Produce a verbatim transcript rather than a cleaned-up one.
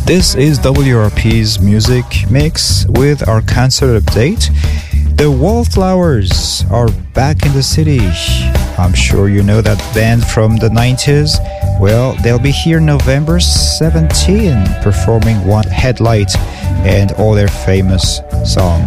This is W R P's Music Mix with our concert update. The Wallflowers are back in the city. I'm sure you know that band from the nineties. Well, they'll be here November seventeenth performing One Headlight and all their famous songs.